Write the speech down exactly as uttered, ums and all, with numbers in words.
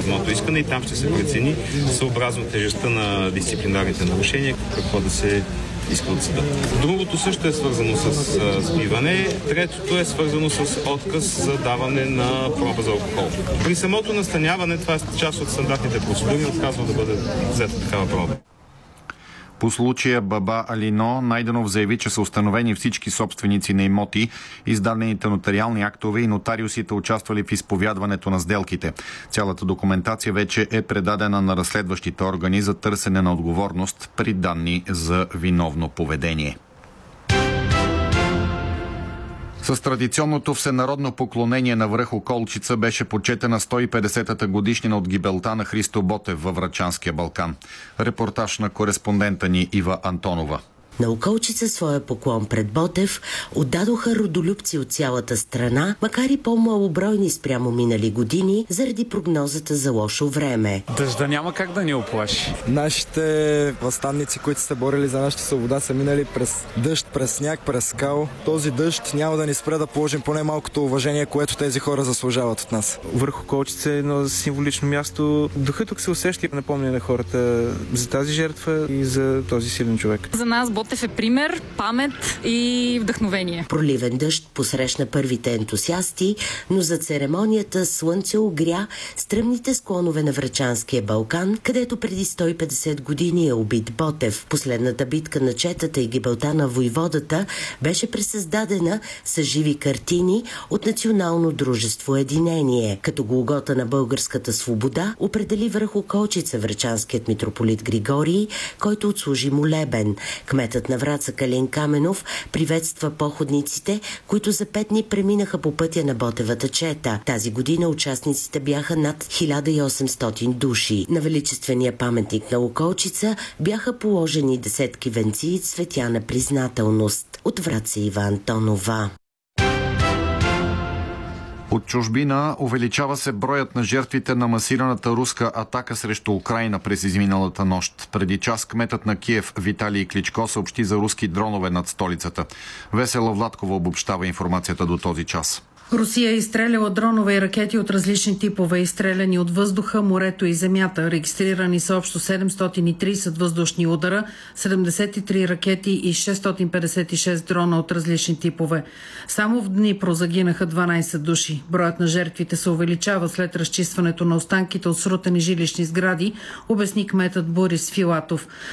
самото искане и там ще се прецени съобразно тежестта на дисциплинарните нарушения, какво да се иска от съда. Другото също е свързано с а, сбиване. Третото е свързано с отказ за даване на проба за алкохол. При самото настаняване, това е част от стандартните процедури, отказва да бъде взета такава проба. По случая Баба Алино, Найденов заяви, че са установени всички собственици на имоти, издадените нотариални актове и нотариусите участвали в изповядването на сделките. Цялата документация вече е предадена на разследващите органи за търсене на отговорност при данни за виновно поведение. С традиционното всенародно поклонение на връх Околчица беше почетена сто и петдесетата годишнина от гибелта на Христо Ботев във Врачанския Балкан. Репортаж на кореспондента ни Ива Антонова. На Околчица своя поклон пред Ботев отдадоха родолюбци от цялата страна, макар и по-малобройни спрямо минали години, заради прогнозата за лошо време. Дъжда няма как да ни оплаши. Нашите въстанници, които са борили за нашата свобода, са минали през дъжд, през сняг, през скал. Този дъжд няма да ни спре да положим поне малкото уважение, което тези хора заслужават от нас. Върху Околчица е едно символично място. Духът тук се усеща и напомня на хората за тази жертва и за този силен човек. За нас Ботев е пример, памет и вдъхновение. Проливен дъжд посрещна първите ентусиасти, но за церемонията слънце огря стръмните склонове на Врачанския Балкан, където преди сто и петдесет години е убит Ботев. Последната битка на четата и гибелта на войводата беше пресъздадена с живи картини от Национално дружество Единение. Като Голгота на българската свобода определи връх Околчица врачанският митрополит Григорий, който отслужи молебен. Кметът на Враца Калин Каменов приветства походниците, които за пет дни преминаха по пътя на Ботевата чета. Тази година участниците бяха над хиляда и осемстотин души. На величествения паметник на Околчица бяха положени десетки венци и цветя на признателност. От Враца Ива Антонова. От чужбина увеличава се броят на жертвите на масираната руска атака срещу Украйна през изминалата нощ. Преди час кметът на Киев Виталий Кличко съобщи за руски дронове над столицата. Весела Владкова обобщава информацията до този час. Русия е изстреляла дронове и ракети от различни типове, изстреляни от въздуха, морето и земята. Регистрирани са общо седемстотин и тридесет въздушни удара, седемдесет и три ракети и шестстотин петдесет и шест дрона от различни типове. Само в Днипро загинаха дванадесет души. Броят на жертвите се увеличава след разчистването на останките от срутени жилищни сгради, обясни кметът Борис Филатов.